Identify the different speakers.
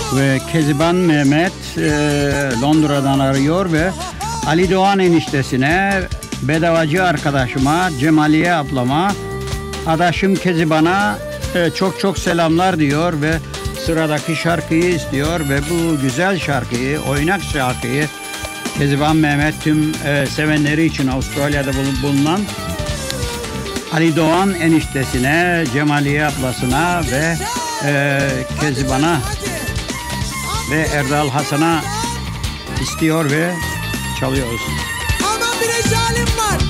Speaker 1: ve Keziban Mehmet Londra'dan arıyor ve Ali Doğan eniştesine, bedavacı arkadaşıma, Cemaliye ablama, adaşım Keziban'a çok çok selamlar diyor ve sıradaki şarkıyı istiyor ve bu güzel şarkıyı, oynak şarkıyı Keziban Mehmet tüm sevenleri için Avustralya'da bulunan Ali Doğan eniştesine, Cemaliye ablasına ve Keziban'a ve Erdal Hasan'a istiyor ve çalıyoruz.
Speaker 2: Ama bir eşalim var.